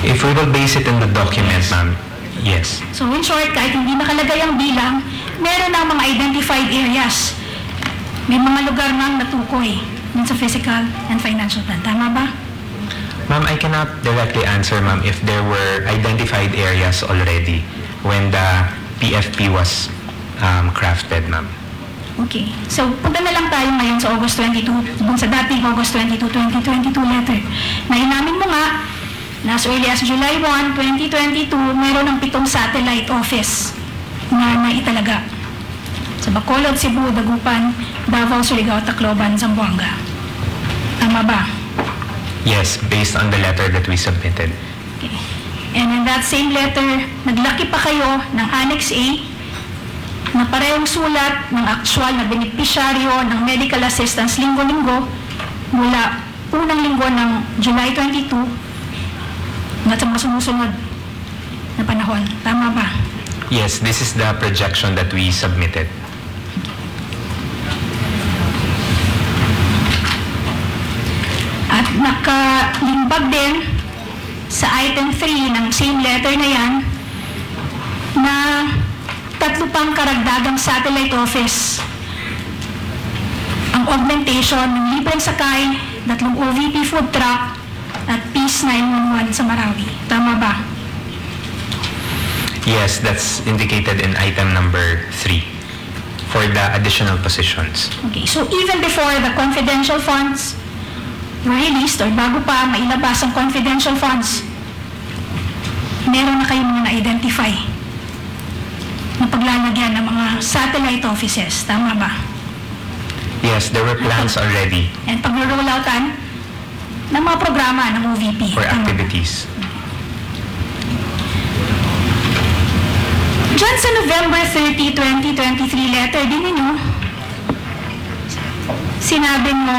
If we will base it in the document, ma'am, yes. So in short, kahit hindi nakalagay ang bilang, meron na mga identified areas. May mga lugar nang natukoy dun sa physical and financial plan. Tama ba? Ma'am, I cannot directly answer, ma'am, if there were identified areas already when the PFP was crafted, ma'am. Okay. So punta na lang tayo ngayon sa August 22, dun sa dating August 22, 2022 letter. Na inamin mo nga, na as early as July 1, 2022, meron ng 7 satellite office na naitalaga sa Bacolod, Cebu, Dagupan, Davao, Surigao, Tacloban, Zamboanga. Tama ba? Yes, based on the letter that we submitted. Okay. And in that same letter, naglaki pa kayo ng Annex A na parehong sulat ng actual na benepisyaryo ng medical assistance linggo-linggo mula unang linggo ng July 22 at sa mga sumusunod na panahon. Tama ba? Yes, this is the projection that we submitted. At nakalimbag din sa item 3 ng same letter na yan na 3 pang karagdagang satellite office. Ang augmentation ng libreng sakay, 3 OVP food truck, at Peace 911 sa Marawi. Tama ba? Yes, that's indicated in item number 3 for the additional positions. Okay, so even before the confidential funds were released or bago pa mailabas ang confidential funds, meron na kayong mga na-identify na paglalagyan ng mga satellite offices. Tama ba? Yes, there were plans already And pag-rolloutan ng mga programa ng OVP. for Tama ba? activities. Diyan sa November 30, 2023 letter din ninyo, sinabi mo,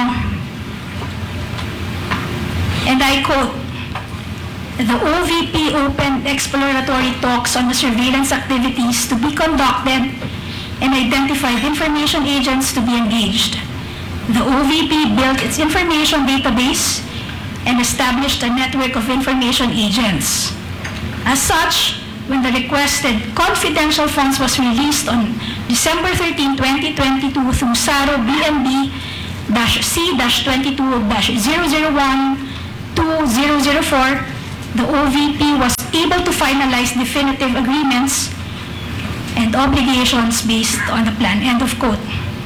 and I quote, "The OVP opened exploratory talks on the surveillance activities to be conducted and identified information agents to be engaged. The OVP built its information database and established a network of information agents. As such, when the requested confidential funds was released on December 13, 2022 through SARO BNB-C-22-001-2004, the OVP was able to finalize definitive agreements and obligations based on the plan." End of quote.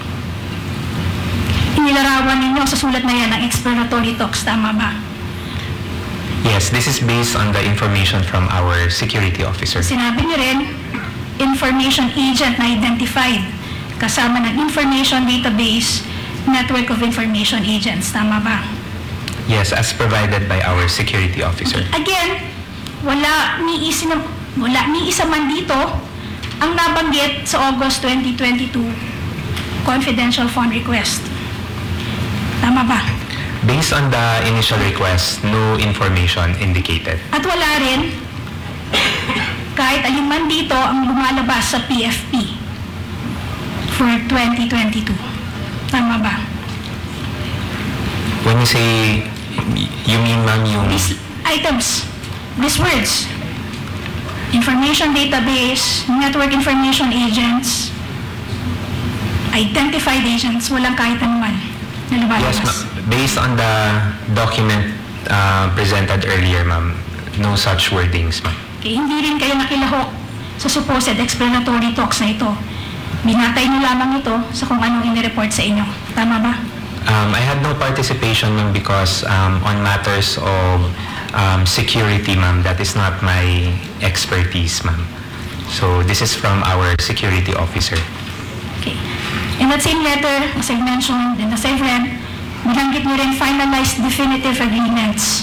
Inilarawan ninyo sa sulat na yan ng exploratory talks. Tama ba? Yes, this is based on the information from our security officer. Sinabi niyo rin, information agent na identified kasama ng information database, network of information agents. Tama ba? Yes, as provided by our security officer. Again, wala ni isa man dito ang nabanggit sa August 2022 confidential fund request. Tama ba? Based on the initial request, no information indicated. At wala rin kahit alin man dito ang lumalabas sa PFP for 2022. Tama ba? When you say, you mean, ma'am, yung... These items, these words, information database, network information agents, identified agents, walang kahit anuman na Yes, lumalabas. ma'am. Based on the document presented earlier, ma'am, no such wordings, ma'am. Okay, hindi rin kayo nakilahok sa supposed explanatory talks na ito. Binatay niyo lamang ito sa kung anong inireport sa inyo. Tama ba? I had no participation, ma'am, because on matters of security, ma'am, that is not my expertise, ma'am. So this is from our security officer. Okay. In that same letter, as I mentioned, and as I've read, binanggit niyo rin finalized definitive agreements.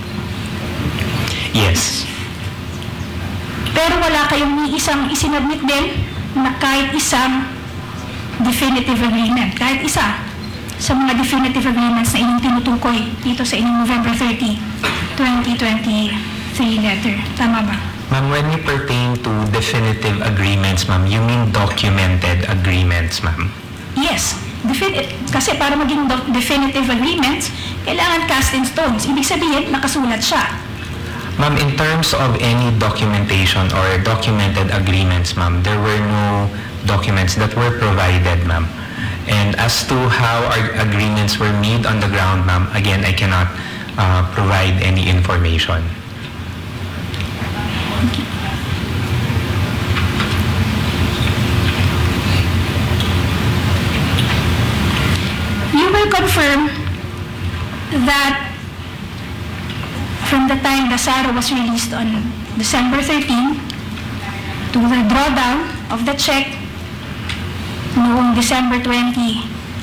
Yes. Pero wala kayong ni isang isinabmit din na kahit isang definitive agreement. Kahit isa sa mga definitive agreements na inyong tinutukoy dito sa inyong November 30, 2023 letter. Tama ba? Ma'am, when you pertain to definitive agreements, ma'am, you mean documented agreements, ma'am? Yes. Kasi para maging definitive agreements, kailangan cast in stones. Ibig sabihin, nakasulat siya. Ma'am, in terms of any documentation or documented agreements, ma'am, there were no documents that were provided, ma'am. And as to how our agreements were made on the ground, ma'am, again, I cannot provide any information. You will confirm that from the time the SARO was released on December 13 to the drawdown of the check noong December 20,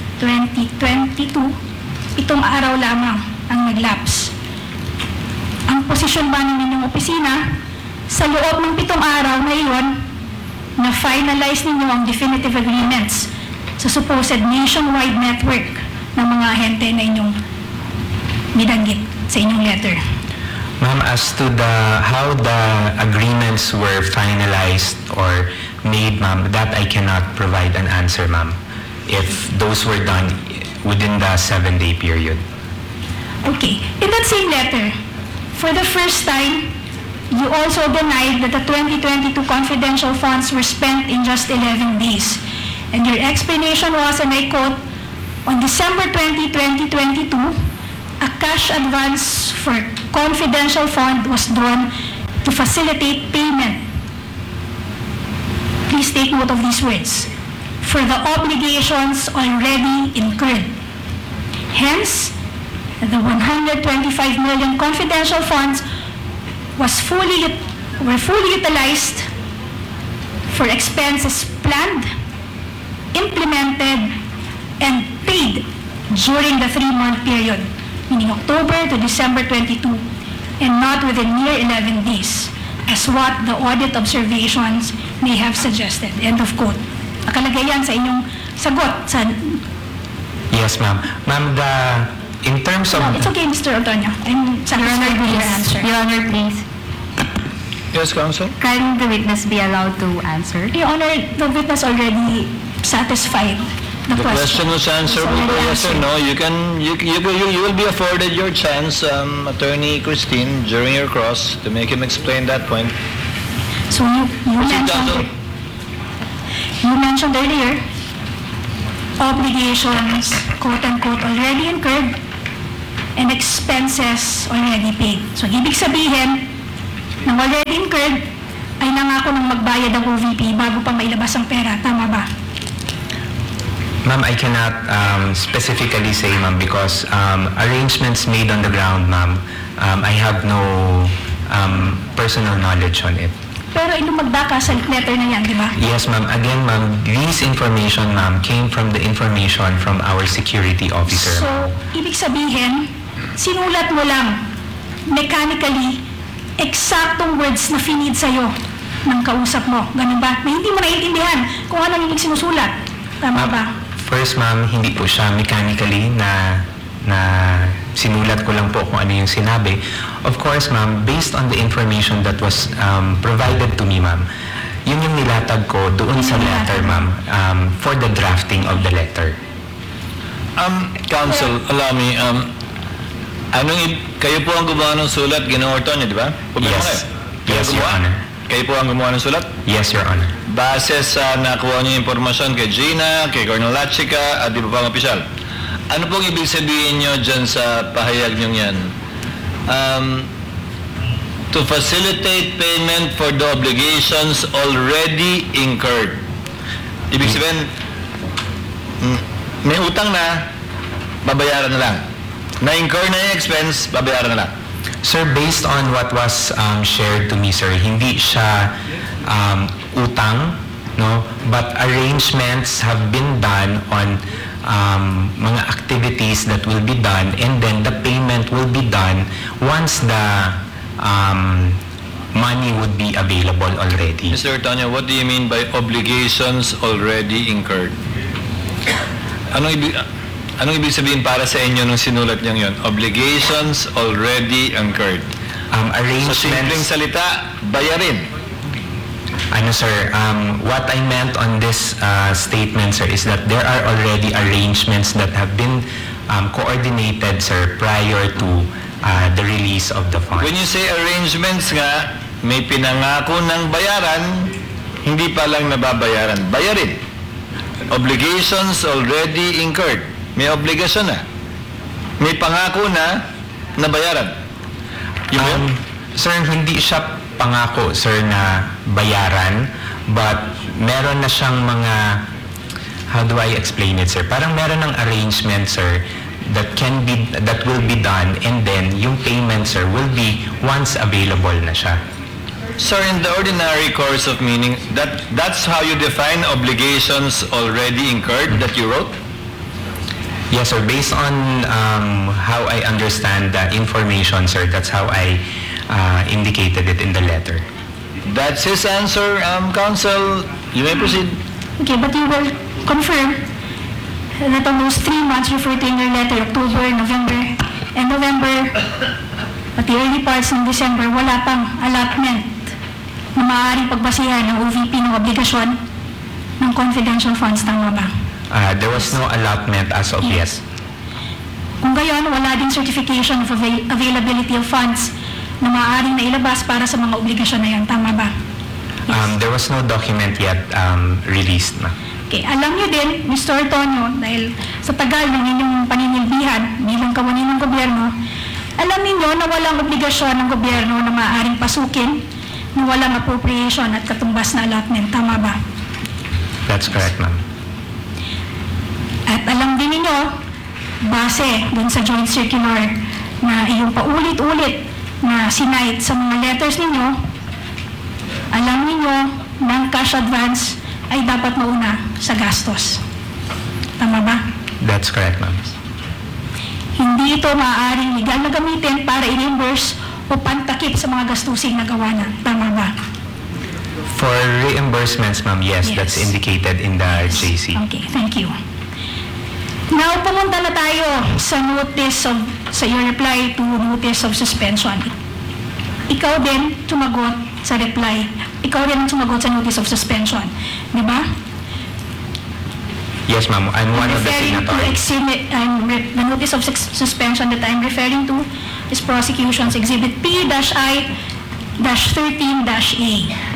2022, itong araw lamang ang nag-lapse. Ang posisyon ba ng inyong opisina sa loob ng 7 araw na iyon na finalize ninyo ang definitive agreements sa supposed nationwide network ng mga ahente na inyong binanggit sa inyong letter? Ma'am, as to how the agreements were finalized or made, ma'am, that I cannot provide an answer, ma'am, if those were done within the 7-day period. Okay. In that same letter, for the first time, you also denied that the 2022 confidential funds were spent in just 11 days. And your explanation was, and I quote, on December 20, 2022, a cash advance for confidential fund was drawn to facilitate payment. Please take note of these words. For the obligations already incurred. Hence, the 125 million confidential funds were fully utilized for expenses planned, implemented, and paid during the 3-month period, meaning October to December 22, and not within mere 11 days, as what the audit observations may have suggested. End of quote. Nakalagay yan sa inyong sagot sa... Yes, ma'am. Ma'am, in terms of... No, it's okay, Mr. Antonio. I'm satisfied with your answer. Your Honor, please. Yes, Counsel? Can the witness be allowed to answer? Your Honor, the witness already satisfied the The question was answerable by yes or no. You will be afforded your chance, Attorney Christine, during your cross to make him explain that point. So Proceed, Counsel. you mentioned earlier, obligations, quote-unquote, already incurred and expenses already paid. So ibig sabihin, ng already incurred, ay nangako ng magbayad ng OVP bago pa mailabas ang pera. Tama ba? Ma'am, I cannot specifically say, ma'am, because arrangements made on the ground, ma'am, I have no personal knowledge on it. Pero inumagda ka sa letter na yan, di ba? Yes, ma'am. Again, ma'am, this information, ma'am, came from the information from our security officer. So, ibig sabihin, sinulat mo lang, mechanically, eksaktong words na finid sa'yo ng kausap mo. Ganun ba? Na hindi mo naiintindihan kung ano yung sinusulat. Tama ba? First, ma'am, hindi po siya mechanically na sinulat ko lang po kung ano yung sinabi. Of course, ma'am, based on the information that was provided to me, ma'am, yun yung nilatag ko doon sa letter, ma'am, for the drafting of the letter. Counsel, allow me, kayo po ang gumawa ng sulat, Ginoong Ortonio, di ba? Yes. Yes, Your Honor. Kayo po ang gumawa ng sulat? Yes, Your Honor. Base sa nakuha niyo impormasyon kay Gina, kay Colonel Lachica, at iba pang opisyal. Ano pong ibig sabihin niyo dyan sa pahayag niyo yan? To facilitate payment for the obligations already incurred. Ibig sabihin, may utang na, babayaran na lang. Na-incur na yung expense, babayaran na lang. Sir, based on what was shared to me, sir, hindi siya utang, no? But arrangements have been done on mga activities that will be done, and then the payment will be done once the money would be available already. Mr. Ortonio, what do you mean by obligations already incurred? Anong ibig sabihin para sa inyo nung sinulat niyo yun? Obligations already incurred. Sa simpleng Arrangements, salita, bayarin. sir, what I meant on this statement, sir, is that there are already arrangements that have been coordinated, sir, prior to the release of the funds. When you say arrangements nga, may pinangako ng bayaran, hindi pa lang nababayaran. Bayarin. Obligations already incurred. May obligasyon na. May pangako na nabayaran. Sir, hindi siya pangako, sir, na bayaran, but meron na siyang mga, how do I explain it, sir? Parang meron ng arrangement, sir, that will be done, and then yung payment, sir, will be once available na siya. Sir, in the ordinary course of meaning, that's how you define obligations already incurred that you wrote? Yes, sir. Based on how I understand the information, sir, that's how I indicated it in the letter. That's his answer, counsel. You may proceed. Okay, but you will confirm that on those 3 months referred to in your letter, October, November, and November, at the early parts ng December, wala pang allotment na maaaring pagbasihan ng OVP ng obligasyon ng confidential funds, tama ba? There was no allotment as of yet. Kung gayon, wala din certification of availability of funds na maaaring nailabas para sa mga obligasyon na yan, tama ba? There was no document yet released na. Okay, alam niyo din, Mr. Antonio, dahil sa tagal ng inyong paninilbihan bilang kawani ng gobyerno, alam niyo na walang obligasyon ng gobyerno na maaaring pasukin na walang appropriation at katumbas na allotment, tama ba? That's correct, ma'am. At alam din ninyo, base dun sa joint circular na iyong paulit-ulit na sinite sa mga letters ninyo, alam ninyo na ang cash advance ay dapat mauna sa gastos. Tama ba? That's correct, ma'am. Hindi ito maaaring legal na gamitin para i-reimburse o pantakip sa mga gastusing na gawa na. Tama ba? For reimbursements, ma'am, yes, Yes. that's indicated in the JC. Okay, thank you. Now, pumunta na tayo sa sa your reply to notice of suspension. Ikaw din sumagot sa reply. Ikaw din ang sumagot sa notice of suspension. Di ba? Yes, ma'am. I'm one of the signatories. The notice of suspension that I'm referring to is prosecution's exhibit P-I-13-A.